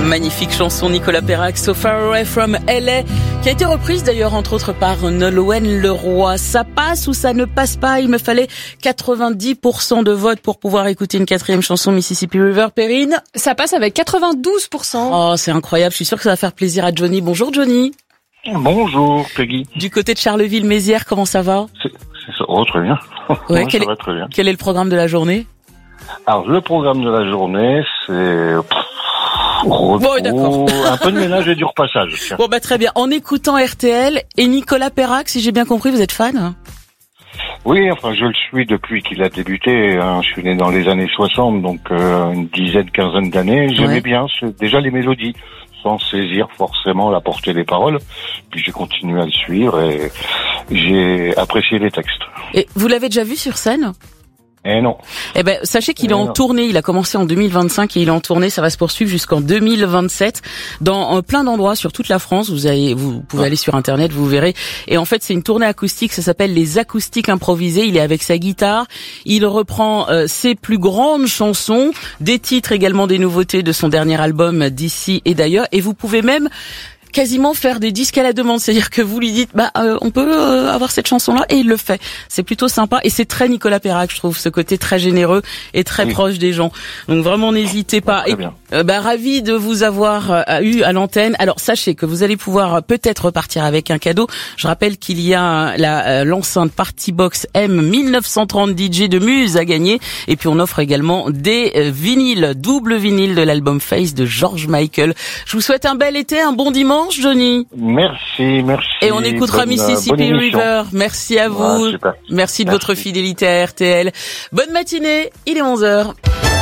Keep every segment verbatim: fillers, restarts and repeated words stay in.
Magnifique chanson, Nicolas Perrac, So Far Away From L A, qui a été reprise d'ailleurs entre autres par Nolwenn Leroy. Ça passe ou ça ne passe pas? Il me fallait quatre-vingt-dix pour cent de vote pour pouvoir écouter une quatrième chanson, Mississippi River. Perrine? Ça passe avec quatre-vingt-douze pour cent. Oh, c'est incroyable. Je suis sûre que ça va faire plaisir à Johnny. Bonjour Johnny. Bonjour Peggy. Du côté de Charleville-Mézières, comment ça va? C'est, c'est ça. Oh, très bien. Ouais, ouais, quel, ça est, va très bien. Quel est le programme de la journée? Alors, le programme de la journée, c'est... Repos, bon, d'accord. Un peu de ménage et du repassage. Tiens. Bon, bah très bien. En écoutant R T L et Nicolas Perrac, si j'ai bien compris, vous êtes fan? Oui, enfin, je le suis depuis qu'il a débuté. Hein. Je suis né dans les années soixante, donc euh, une dizaine, quinzaine d'années. J'aimais Ouais. bien c'est déjà les mélodies, sans saisir forcément la portée des paroles. Puis j'ai continué à le suivre et j'ai apprécié les textes. Et vous l'avez déjà vu sur scène? Eh non. Eh ben, sachez qu'il est Eh en non. tournée. Il a commencé en deux mille vingt-cinq et il est en tournée. Ça va se poursuivre jusqu'en deux mille vingt-sept dans euh, plein d'endroits sur toute la France. Vous allez, vous pouvez Ah. aller sur internet, vous verrez. Et en fait, c'est une tournée acoustique. Ça s'appelle les Acoustiques Improvisées. Il est avec sa guitare. Il reprend euh, ses plus grandes chansons, des titres également, des nouveautés de son dernier album d'ici et d'ailleurs. Et vous pouvez même quasiment faire des disques à la demande, c'est-à-dire que vous lui dites bah euh, on peut euh, avoir cette chanson-là et il le fait. C'est plutôt sympa et c'est très Nicolas Perrac, je trouve, ce côté très généreux et très Oui. proche des gens. Donc vraiment n'hésitez pas. Très Et, bien. euh, bah ravi de vous avoir euh, eu à l'antenne. Alors sachez que vous allez pouvoir euh, peut-être repartir avec un cadeau. Je rappelle qu'il y a euh, la euh, l'enceinte Partybox M mille neuf cent trente D J de Muse à gagner et puis on offre également des euh, vinyles, double vinyle de l'album Face de George Michael. Je vous souhaite un bel été, un bon dimanche. Johnny. Merci, merci. Et on écoutera Bonne, Mississippi bonne émission. River. Merci à vous. Ah, super. Merci de Merci. votre fidélité à R T L. Bonne matinée. Il est onze heures.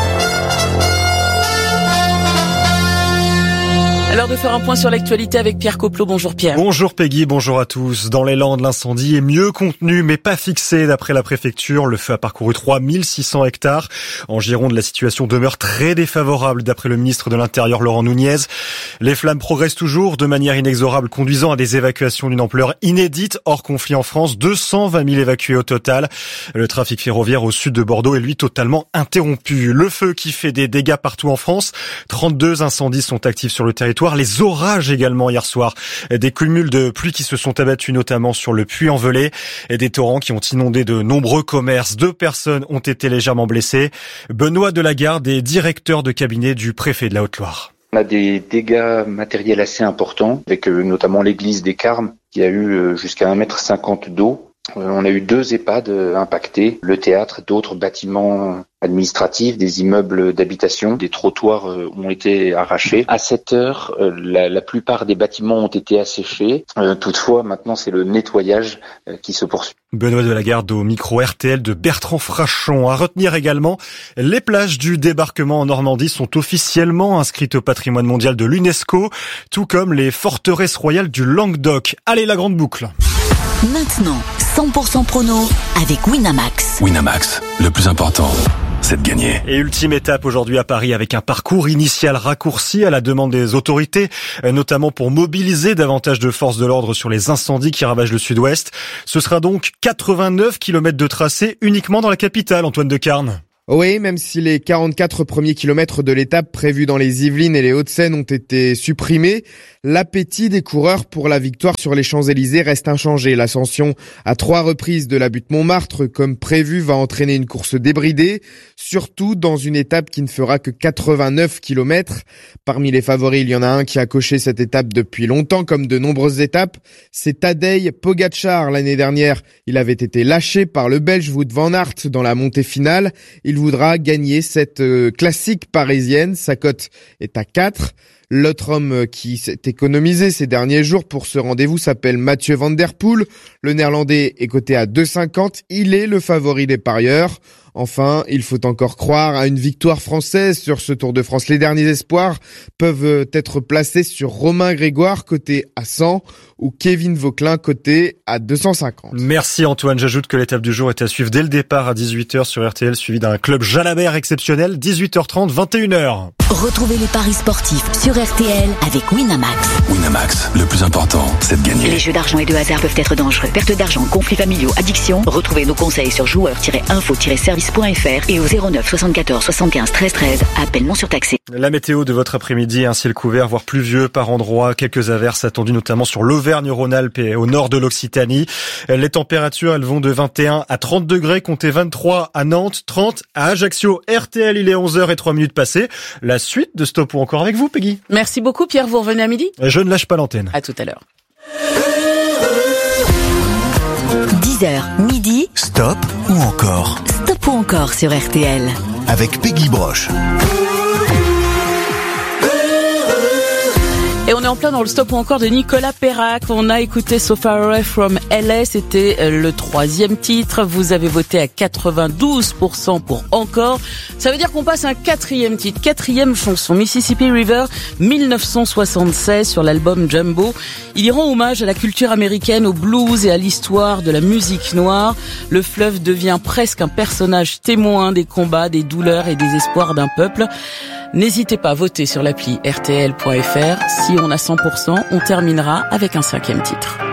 Alors de faire un point sur l'actualité avec Pierre Coplot. Bonjour Pierre. Bonjour Peggy, bonjour à tous. Dans les Landes, l'incendie est mieux contenu mais pas fixé d'après la préfecture. Le feu a parcouru trois mille six cents hectares. En Gironde, la situation demeure très défavorable d'après le ministre de l'Intérieur Laurent Nunez. Les flammes progressent toujours de manière inexorable, conduisant à des évacuations d'une ampleur inédite hors conflit en France. deux cent vingt mille évacués au total. Le trafic ferroviaire au sud de Bordeaux est lui totalement interrompu. Le feu qui fait des dégâts partout en France. trente-deux incendies sont actifs sur le territoire. Les orages également hier soir. Des cumuls de pluie qui se sont abattus notamment sur le Puy-en-Velay et des torrents qui ont inondé de nombreux commerces. Deux personnes ont été légèrement blessées. Benoît Delagarde est directeur de cabinet du préfet de la Haute-Loire. On a des dégâts matériels assez importants, avec euh, notamment l'église des Carmes, qui a eu euh, jusqu'à un mètre cinquante d'eau. Euh, on a eu deux EHPAD euh, impactés, le théâtre, d'autres bâtiments administratifs, des immeubles d'habitation, des trottoirs euh, ont été arrachés. À cette heure, euh, la, la plupart des bâtiments ont été asséchés. Euh, toutefois, maintenant, c'est le nettoyage euh, qui se poursuit. Benoît Delagarde au micro R T L de Bertrand Frachon. À retenir également, les plages du débarquement en Normandie sont officiellement inscrites au patrimoine mondial de l'UNESCO, tout comme les forteresses royales du Languedoc. Allez, la grande boucle. Maintenant, cent pour cent prono avec Winamax. Winamax, le plus important, c'est de gagner. Et ultime étape aujourd'hui à Paris avec un parcours initial raccourci à la demande des autorités, notamment pour mobiliser davantage de forces de l'ordre sur les incendies qui ravagent le sud-ouest. Ce sera donc quatre-vingt-neuf kilomètres de tracé uniquement dans la capitale, Antoine Decarne. Oui, même si les quarante-quatre premiers kilomètres de l'étape prévus dans les Yvelines et les Hauts-de-Seine ont été supprimés, l'appétit des coureurs pour la victoire sur les Champs-Élysées reste inchangé. L'ascension à trois reprises de la butte Montmartre, comme prévu, va entraîner une course débridée, surtout dans une étape qui ne fera que quatre-vingt-neuf kilomètres. Parmi les favoris, il y en a un qui a coché cette étape depuis longtemps, comme de nombreuses étapes. C'est Tadej Pogačar. L'année dernière, il avait été lâché par le Belge Wout van Aert dans la montée finale. Il voudra gagner cette euh, classique parisienne. Sa cote est à quatre. L'autre homme qui s'est économisé ces derniers jours pour ce rendez-vous s'appelle Mathieu Van Der Poel. Le néerlandais est coté à deux cinquante. Il est le favori des parieurs. Enfin, il faut encore croire à une victoire française sur ce Tour de France. Les derniers espoirs peuvent être placés sur Romain Grégoire, coté à cent, ou Kevin Vauquelin, coté à deux cent cinquante. Merci Antoine. J'ajoute que l'étape du jour est à suivre dès le départ à dix-huit heures sur R T L, suivi d'un club Jalabert exceptionnel, dix-huit heures trente, vingt et une heures. Retrouvez les paris sportifs sur R T L avec Winamax. Winamax, le plus important, c'est de gagner. Les jeux d'argent et de hasard peuvent être dangereux. Perte d'argent, conflits familiaux, addiction. Retrouvez nos conseils sur joueurs tiret info tiret service point f r et au zéro neuf soixante-quatorze soixante-quinze treize treize. Appel non surtaxé. La météo de votre après-midi, un ciel couvert, voire pluvieux par endroits. Quelques averses attendues notamment sur l'Auvergne-Rhône-Alpes et au nord de l'Occitanie. Les températures, elles vont de vingt et un à trente degrés. Comptez vingt-trois à Nantes, trente à Ajaccio. R T L, il est onze heures et trois minutes passées. La suite de Stop ou encore avec vous, Peggy. Merci beaucoup, Pierre. Vous revenez à midi? Je ne lâche pas l'antenne. À tout à l'heure. dix heures, midi. Stop ou encore? Stop ou encore sur R T L. Avec Peggy Broche. Et on est en plein dans le stop ou encore de Nicolas Perrac. On a écouté So Far Away from L A. C'était le troisième titre. Vous avez voté à quatre-vingt-douze pour cent pour encore. Ça veut dire qu'on passe un quatrième titre, quatrième chanson. Mississippi River, mille neuf cent soixante-seize sur l'album Jumbo. Il y rend hommage à la culture américaine, au blues et à l'histoire de la musique noire. Le fleuve devient presque un personnage témoin des combats, des douleurs et des espoirs d'un peuple. N'hésitez pas à voter sur l'appli R T L point F R. Si on a cent pour cent, on terminera avec un cinquième titre.